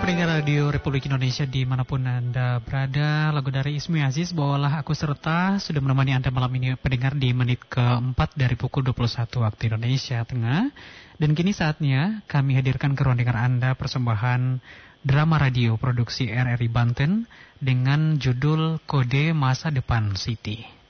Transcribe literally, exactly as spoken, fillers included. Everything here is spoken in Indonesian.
Pendengar Radio Republik Indonesia dimanapun Anda berada, lagu dari Ismi Aziz, Bawalah Aku Serta, sudah menemani Anda malam ini pendengar di menit keempat dari pukul dua puluh satu waktu Indonesia Tengah. Dan kini saatnya kami hadirkan ke ruang dengar Anda persembahan drama radio produksi R R I Banten dengan judul Kode Masa Depan Siti.